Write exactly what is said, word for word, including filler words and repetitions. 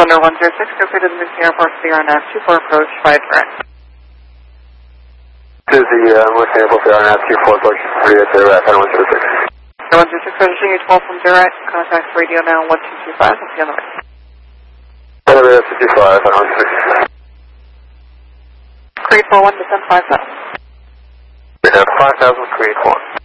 Thunder one zero six, go to the Missing Airport, C R N F two four approach, five direct. To the uh, Missing Airport, C R N F two four approach, three at zero, Thunder one zero six. one zero six, registering you twelve from zero, contact radio now one two two five, I'll see you on the way. Elevator two two five, Thunder one six. Create four one, descend five thousand. five thousand, create four.